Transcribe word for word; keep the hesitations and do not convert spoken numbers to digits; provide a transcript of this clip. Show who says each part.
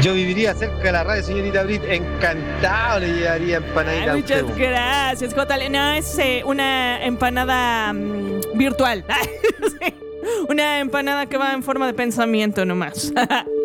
Speaker 1: Yo viviría cerca de la radio, señorita Brit. Encantado le llevaría empanadita.
Speaker 2: Ay,
Speaker 1: a
Speaker 2: muchas
Speaker 1: usted.
Speaker 2: gracias, Jota. No, es eh, una empanada mm, virtual. Sí, una empanada que va en forma de pensamiento nomás.